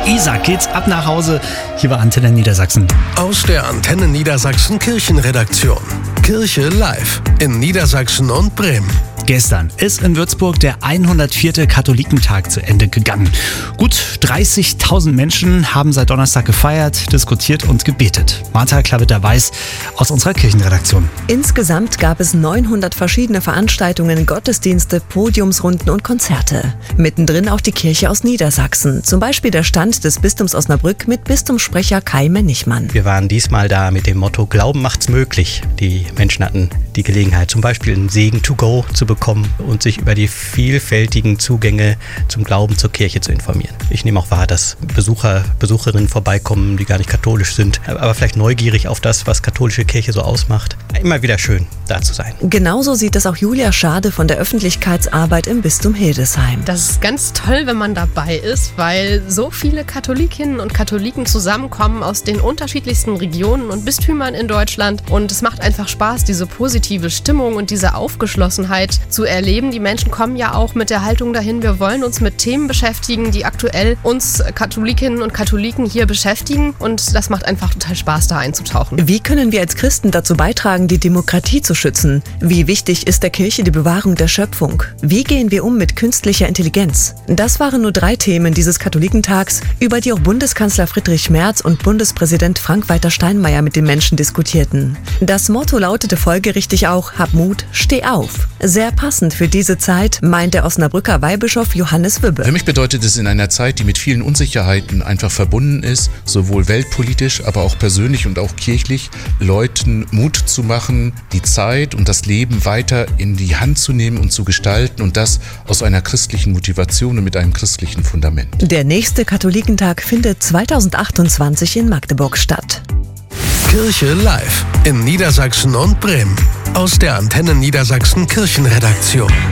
Isaac geht's ab nach Hause. Hier war Antenne Niedersachsen. Aus der Antenne Niedersachsen Kirchenredaktion. Kirche live in Niedersachsen und Bremen. Gestern ist in Würzburg der 104. Katholikentag zu Ende gegangen. Gut 30.000 Menschen haben seit Donnerstag gefeiert, diskutiert und gebetet. Martha Klavitter-Weiß aus unserer Kirchenredaktion. Insgesamt gab es 900 verschiedene Veranstaltungen, Gottesdienste, Podiumsrunden und Konzerte. Mittendrin auch die Kirche aus Niedersachsen. Zum Beispiel der Stand des Bistums Osnabrück mit Bistumssprecher Kai Menichmann. Wir waren diesmal da mit dem Motto Glauben macht's möglich. Die Menschen hatten die Gelegenheit, zum Beispiel einen Segen to go zu bekommen und sich über die vielfältigen Zugänge zum Glauben zur Kirche zu informieren. Ich nehme auch wahr, dass Besucherinnen vorbeikommen, die gar nicht katholisch sind, aber vielleicht neugierig auf das, was katholische Kirche so ausmacht. Immer wieder schön, da zu sein. Genauso sieht es auch Julia Schade von der Öffentlichkeitsarbeit im Bistum Hildesheim. Das ist ganz toll, wenn man dabei ist, weil so viele Katholikinnen und Katholiken zusammenkommen aus den unterschiedlichsten Regionen und Bistümern in Deutschland. Und es macht einfach Spaß, diese positive Stimmung und diese Aufgeschlossenheit zu erleben. Die Menschen kommen ja auch mit der Haltung dahin, wir wollen uns mit Themen beschäftigen, die aktuell uns Katholikinnen und Katholiken hier beschäftigen. Und das macht einfach total Spaß, da einzutauchen. Wie können wir als Christen dazu beitragen, die Demokratie zu schützen? Wie wichtig ist der Kirche die Bewahrung der Schöpfung? Wie gehen wir um mit künstlicher Intelligenz? Das waren nur 3 Themen dieses Katholikentags, über die auch Bundeskanzler Friedrich Merz und Bundespräsident Frank-Walter Steinmeier mit den Menschen diskutierten. Das Motto lautete folgerichtig auch: Hab Mut, steh auf. Sehr passend für diese Zeit, meint der Osnabrücker Weihbischof Johannes Wübbe. Für mich bedeutet es in einer Zeit, die mit vielen Unsicherheiten einfach verbunden ist, sowohl weltpolitisch, aber auch persönlich und auch kirchlich, Leuten Mut zu machen, die Zeit und das Leben weiter in die Hand zu nehmen und zu gestalten, und das aus einer christlichen Motivation und mit einem christlichen Fundament. Der nächste Katholikentag findet 2028 in Magdeburg statt. Kirche live in Niedersachsen und Bremen. Aus der Antenne Niedersachsen Kirchenredaktion.